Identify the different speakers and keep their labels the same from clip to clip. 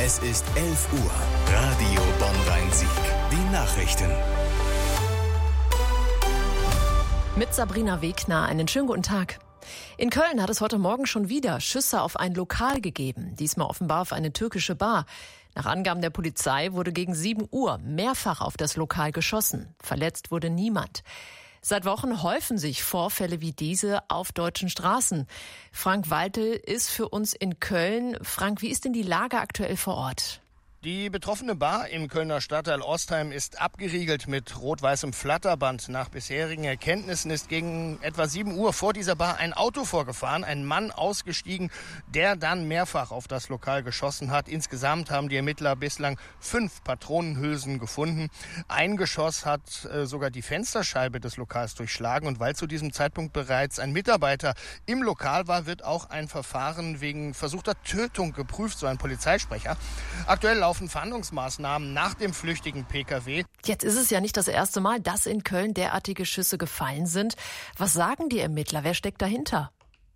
Speaker 1: Es ist 11 Uhr. Radio Bonn-Rhein-Sieg. Die Nachrichten.
Speaker 2: Mit Sabrina Wegner, einen schönen guten Tag. In Köln hat es heute Morgen schon wieder Schüsse auf ein Lokal gegeben, diesmal offenbar auf eine türkische Bar. Nach Angaben der Polizei wurde gegen 7 Uhr mehrfach auf das Lokal geschossen. Verletzt wurde niemand. Seit Wochen häufen sich Vorfälle wie diese auf deutschen Straßen. Frank Waltel ist für uns in Köln. Frank, wie ist denn die Lage aktuell vor Ort?
Speaker 3: Die betroffene Bar im Kölner Stadtteil Ostheim ist abgeriegelt mit rot-weißem Flatterband. Nach bisherigen Erkenntnissen ist gegen etwa 7 Uhr vor dieser Bar ein Auto vorgefahren, ein Mann ausgestiegen, der dann mehrfach auf das Lokal geschossen hat. Insgesamt haben die Ermittler bislang 5 Patronenhülsen gefunden. Ein Geschoss hat sogar die Fensterscheibe des Lokals durchschlagen. Und weil zu diesem Zeitpunkt bereits ein Mitarbeiter im Lokal war, wird auch ein Verfahren wegen versuchter Tötung geprüft, so ein Polizeisprecher. Aktuell laufen Fahndungsmaßnahmen nach dem flüchtigen Pkw.
Speaker 2: Jetzt ist es ja nicht das erste Mal, dass in Köln derartige Schüsse gefallen sind. Was sagen die Ermittler? Wer steckt dahinter?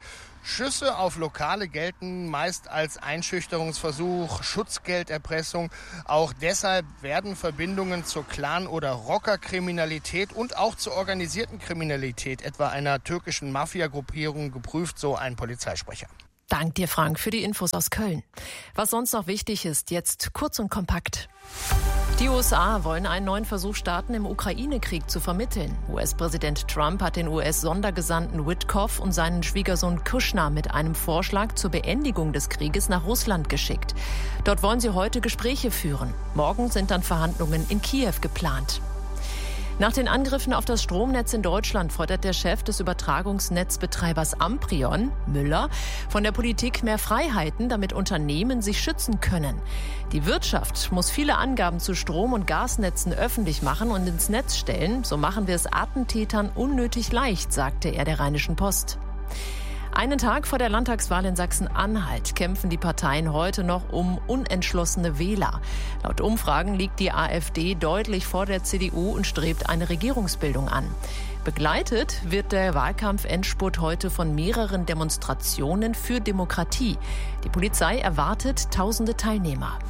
Speaker 3: Schüsse auf Lokale gelten meist als Einschüchterungsversuch, Schutzgelderpressung. Auch deshalb werden Verbindungen zur Clan- oder Rockerkriminalität und auch zur organisierten Kriminalität, etwa einer türkischen Mafia-Gruppierung, geprüft, so ein Polizeisprecher.
Speaker 2: Dank dir, Frank, für die Infos aus Köln. Was sonst noch wichtig ist, jetzt kurz und kompakt. Die USA wollen einen neuen Versuch starten, im Ukraine-Krieg zu vermitteln. US-Präsident Trump hat den US-Sondergesandten Witkoff und seinen Schwiegersohn Kushner mit einem Vorschlag zur Beendigung des Krieges nach Russland geschickt. Dort wollen sie heute Gespräche führen. Morgen sind dann Verhandlungen in Kiew geplant. Nach den Angriffen auf das Stromnetz in Deutschland fordert der Chef des Übertragungsnetzbetreibers Amprion, Müller, von der Politik mehr Freiheiten, damit Unternehmen sich schützen können. Die Wirtschaft muss viele Angaben zu Strom- und Gasnetzen öffentlich machen und ins Netz stellen. So machen wir es Attentätern unnötig leicht, sagte er der Rheinischen Post. Einen Tag vor der Landtagswahl in Sachsen-Anhalt kämpfen die Parteien heute noch um unentschlossene Wähler. Laut Umfragen liegt die AfD deutlich vor der CDU und strebt eine Regierungsbildung an. Begleitet wird der Wahlkampf-Endspurt heute von mehreren Demonstrationen für Demokratie. Die Polizei erwartet tausende Teilnehmer.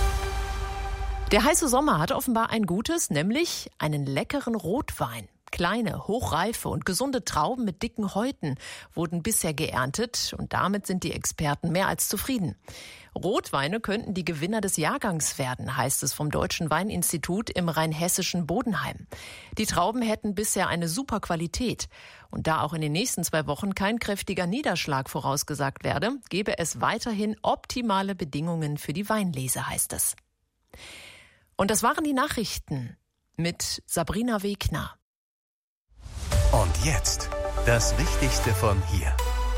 Speaker 2: Der heiße Sommer hat offenbar ein Gutes, nämlich einen leckeren Rotwein. Kleine, hochreife und gesunde Trauben mit dicken Häuten wurden bisher geerntet und damit sind die Experten mehr als zufrieden. Rotweine könnten die Gewinner des Jahrgangs werden, heißt es vom Deutschen Weininstitut im rheinhessischen Bodenheim. Die Trauben hätten bisher eine super Qualität. Und da auch in den nächsten 2 Wochen kein kräftiger Niederschlag vorausgesagt werde, gebe es weiterhin optimale Bedingungen für die Weinlese, heißt es. Und das waren die Nachrichten mit Sabrina Wegner.
Speaker 1: Und jetzt das Wichtigste von hier.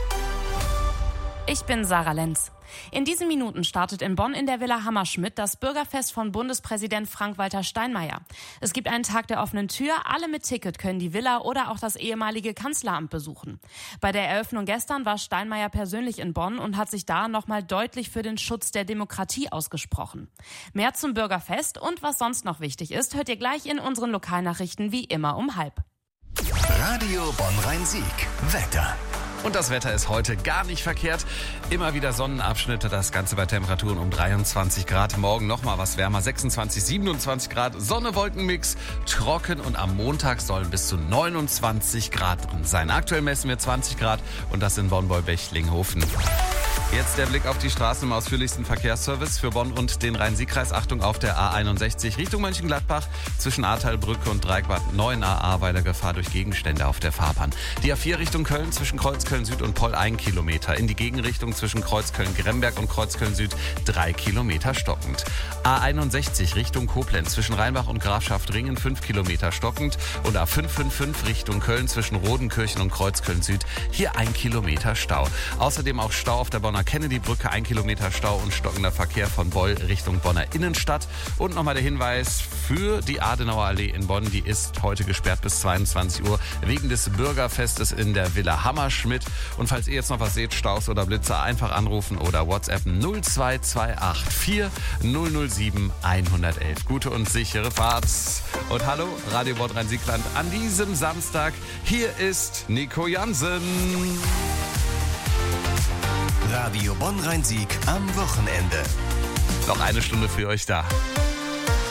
Speaker 4: Ich bin Sarah Lenz. In diesen Minuten startet in Bonn in der Villa Hammerschmidt das Bürgerfest von Bundespräsident Frank-Walter Steinmeier. Es gibt einen Tag der offenen Tür. Alle mit Ticket können die Villa oder auch das ehemalige Kanzleramt besuchen. Bei der Eröffnung gestern war Steinmeier persönlich in Bonn und hat sich da nochmal deutlich für den Schutz der Demokratie ausgesprochen. Mehr zum Bürgerfest und was sonst noch wichtig ist, hört ihr gleich in unseren Lokalnachrichten wie immer um 12:30.
Speaker 1: Radio Bonn-Rhein-Sieg. Wetter.
Speaker 5: Und das Wetter ist heute gar nicht verkehrt. Immer wieder Sonnenabschnitte, das Ganze bei Temperaturen um 23 Grad. Morgen nochmal was wärmer, 26, 27 Grad. Sonne-Wolken-Mix, trocken und am Montag sollen bis zu 29 Grad drin sein. Aktuell messen wir 20 Grad und das in Bonn-Beulbech-Linghofen. Jetzt der Blick auf die Straßen im ausführlichsten Verkehrsservice für Bonn und den Rhein-Sieg-Kreis. Achtung auf der A61 Richtung Mönchengladbach zwischen Ahrteilbrücke und Dreieckbad 9 AA bei der Gefahr durch Gegenstände auf der Fahrbahn. Die A4 Richtung Köln zwischen Kreuzköln Süd und Poll 1 Kilometer. In die Gegenrichtung zwischen Kreuzköln-Gremberg und Kreuzköln Süd 3 Kilometer stockend. A61 Richtung Koblenz zwischen Rheinbach und Grafschaft-Ringen 5 Kilometer stockend. Und A555 Richtung Köln zwischen Rodenkirchen und Kreuzköln Süd hier 1 Kilometer Stau. Außerdem auch Stau auf der Bonner Kennedy-Brücke, 1 Kilometer Stau und stockender Verkehr von Beul Richtung Bonner Innenstadt. Und nochmal der Hinweis für die Adenauer Allee in Bonn, die ist heute gesperrt bis 22 Uhr wegen des Bürgerfestes in der Villa Hammerschmidt. Und falls ihr jetzt noch was seht, Staus oder Blitzer, einfach anrufen oder WhatsApp 02284 007 111. Gute und sichere Fahrt. Und hallo, Radio Bonn-Rhein-Siegland an diesem Samstag. Hier ist Nico Jansen.
Speaker 1: Radio Bonn-Rhein-Sieg am Wochenende.
Speaker 5: Noch eine Stunde für euch da.